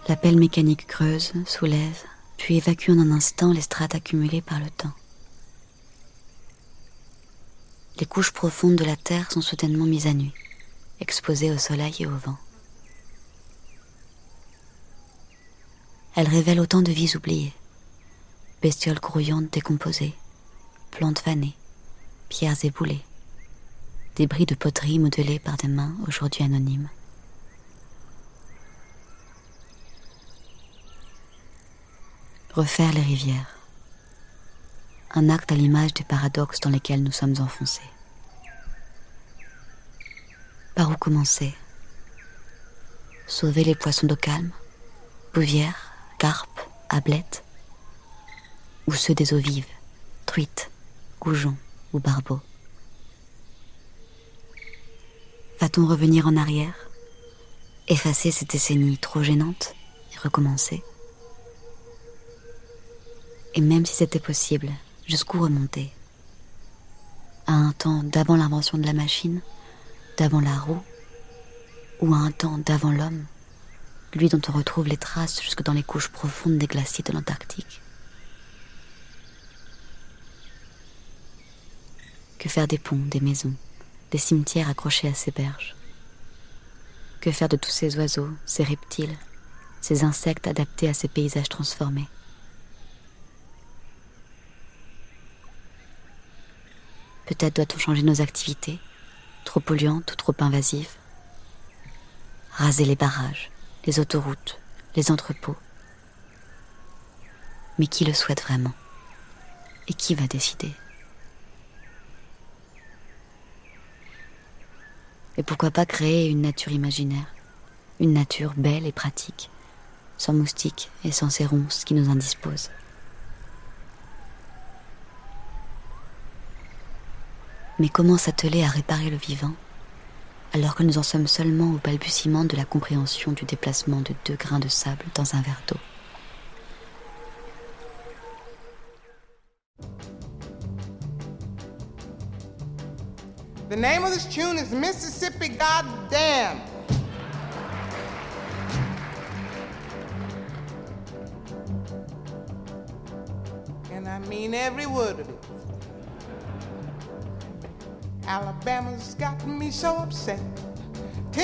La pelle mécanique creuse, soulève, puis évacue en un instant les strates accumulées par le temps. Les couches profondes de la terre sont soudainement mises à nu, exposées au soleil et au vent. Elles révèlent autant de vies oubliées, bestioles grouillantes décomposées, plantes fanées, pierres éboulées, débris de poterie modelés par des mains aujourd'hui anonymes. Refaire les rivières. Un acte à l'image des paradoxes dans lesquels nous sommes enfoncés. Par où commencer? Sauver les poissons d'eau calme, bouvières, carpes, ablettes, ou ceux des eaux vives, truites, goujons ou barbeaux. Va-t-on revenir en arrière, effacer ces décennies trop gênantes et recommencer? Et même si c'était possible, jusqu'où remonter? À un temps d'avant l'invention de la machine, d'avant la roue, ou à un temps d'avant l'homme, lui dont on retrouve les traces jusque dans les couches profondes des glaciers de l'Antarctique? Que faire des ponts, des maisons, des cimetières accrochés à ces berges? Que faire de tous ces oiseaux, ces reptiles, ces insectes adaptés à ces paysages transformés? Peut-être doit-on changer nos activités, trop polluantes ou trop invasives. Raser les barrages, les autoroutes, les entrepôts. Mais qui le souhaite vraiment? Et qui va décider? Et pourquoi pas créer une nature imaginaire, une nature belle et pratique, sans moustiques et sans ces ronces qui nous indisposent? Mais comment s'atteler à réparer le vivant, alors que nous en sommes seulement au balbutiement de la compréhension du déplacement de 2 grains de sable dans un verre d'eau? The name of this tune is Mississippi Goddamn. And I mean every word of it. Alabama's got me so upset.